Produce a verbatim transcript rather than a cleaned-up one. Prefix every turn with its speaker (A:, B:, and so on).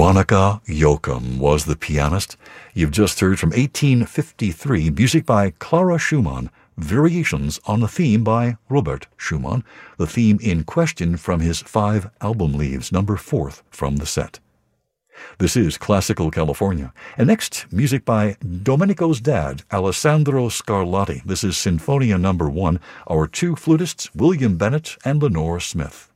A: Monica Jochum was the pianist. You've just heard from eighteen fifty-three music by Clara Schumann, variations on a theme by Robert Schumann, the theme in question from his five album leaves, number fourth from the set. This is Classical California. And next, music by Domenico's dad, Alessandro Scarlatti. This is Sinfonia number one, our two flutists, William Bennett and Lenore Smith.